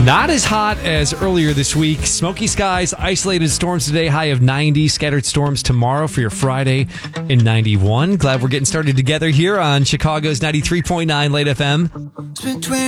Not as hot as earlier this week. Smoky skies, isolated storms today, high of 90. Scattered storms tomorrow for your Friday in 91. Glad we're getting started together here on Chicago's 93.9 Late FM.